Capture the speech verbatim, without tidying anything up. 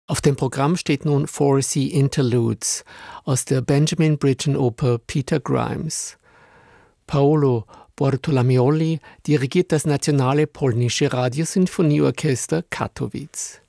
Auf dem Programm steht nun Four Sea Interludes aus der Benjamin Britten Oper Peter Grimes. Paolo Bortolamioli dirigiert das Nationale Polnische Radiosinfonieorchester Katowice.